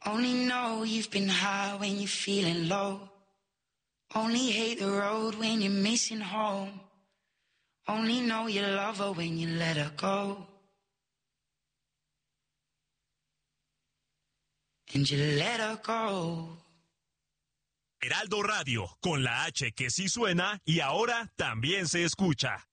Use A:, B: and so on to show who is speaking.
A: Only know you've been high when you're feeling low. Only hate the road when you're missing home. Only know you love her when you let her go. And you let her go.
B: Heraldo Radio, con la H que sí suena y ahora también se escucha.